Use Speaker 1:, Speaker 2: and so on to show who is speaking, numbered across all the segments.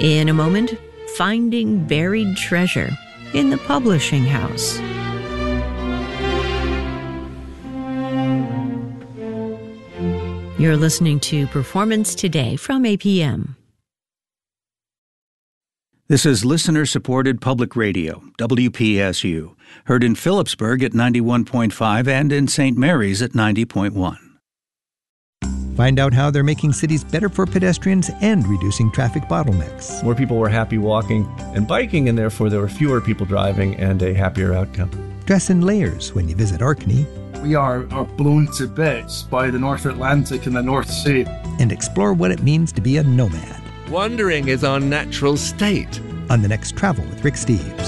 Speaker 1: In a moment, finding buried treasure in the publishing house. You're listening to Performance Today from APM.
Speaker 2: This is listener-supported public radio, WPSU, heard in Phillipsburg at 91.5 and in St. Mary's at 90.1.
Speaker 3: Find out how they're making cities better for pedestrians and reducing traffic bottlenecks.
Speaker 4: More people were happy walking and biking, and therefore there were fewer people driving and a happier outcome.
Speaker 3: Dress in layers when you visit Orkney.
Speaker 5: We are blown to bits by the North Atlantic and the North Sea.
Speaker 3: And explore what it means to be a nomad.
Speaker 6: Wandering is our natural state.
Speaker 3: On the next Travel with Rick Steves.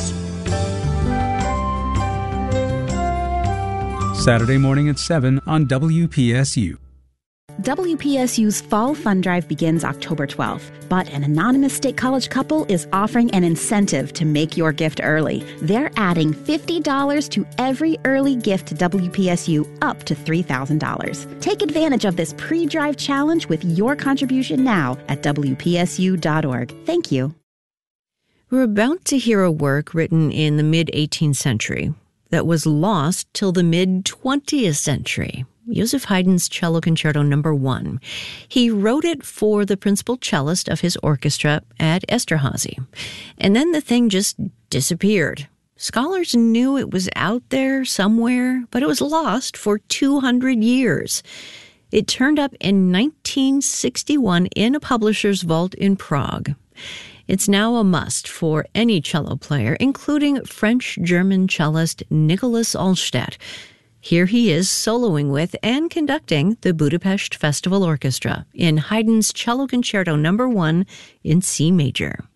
Speaker 7: Saturday morning at 7 on WPSU.
Speaker 8: WPSU's Fall Fund Drive begins October 12th, but an anonymous State College couple is offering an incentive to make your gift early. They're adding $50 to every early gift to WPSU up to $3,000. Take advantage of this pre-drive challenge with your contribution now at WPSU.org. Thank you.
Speaker 1: We're about to hear a work written in the mid-18th century that was lost till the mid-20th century. Joseph Haydn's Cello Concerto No. 1. He wrote it for the principal cellist of his orchestra at Esterházy. And then the thing just disappeared. Scholars knew it was out there somewhere, but it was lost for 200 years. It turned up in 1961 in a publisher's vault in Prague. It's now a must for any cello player, including French-German cellist Nicholas Alstedt. Here he is soloing with and conducting the Budapest Festival Orchestra in Haydn's Cello Concerto No. 1 in C major.